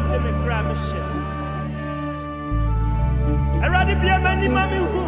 de me cry, me shit. I rather be a man in my